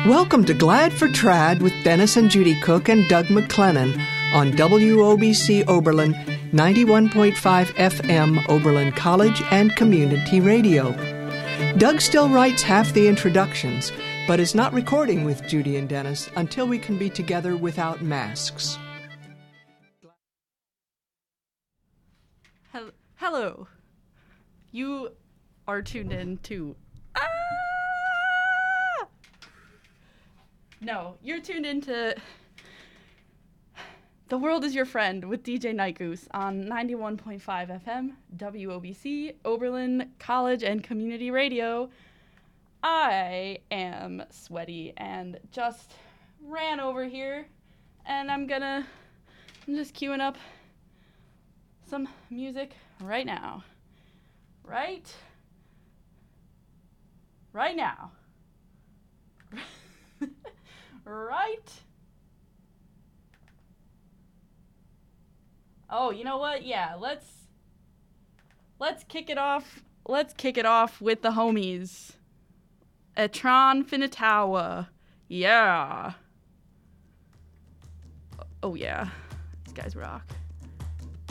Welcome to Glad for Trad with Dennis and Judy Cook and Doug McLennan on WOBC Oberlin 91.5 FM Oberlin College and Community Radio. Doug still writes half the introductions, but is not recording with Judy and Dennis until we can be together without masks. Hello. You are tuned in to... No, you're tuned into The World is Your Friend with DJ Night Goose on 91.5 FM, WOBC, Oberlin College and Community Radio. I am sweaty and just ran over here, and I'm just queuing up some music right now. Right now. Right? Oh, you know what? Yeah, let's kick it off. Let's kick it off with the homies. Etron Finitawa. Yeah. Oh yeah. These guys rock.